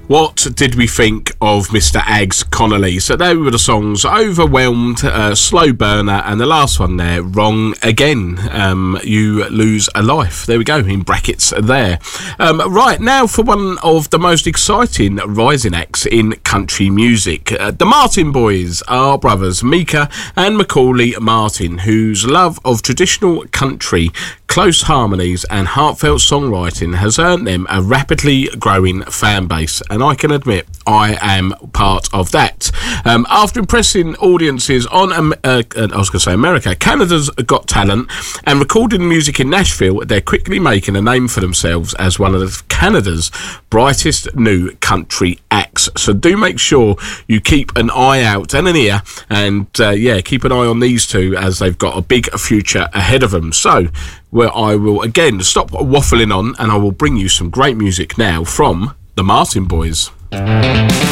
What did we think of Mr. Ags Connolly? So they were the songs Overwhelmed, Slow Burner, and the last one there, Wrong Again. You Lose a Life. There we go, in brackets there. Right, now for one of the most exciting rising acts in country music. The Martin Boys are brothers Mika and Macaulay Martin, whose love of traditional country, close harmonies and heartfelt songwriting has earned them a rapidly growing fan base, and I can admit I am part of that. After impressing audiences on America, Canada's Got Talent, and recording music in Nashville, they're quickly making a name for themselves as one of Canada's brightest new country acts. So do make sure you keep an eye out and an ear, and keep an eye on these two, as they've got a big future ahead of them. So I will again stop waffling on, and I will bring you some great music now from the Martin Boys.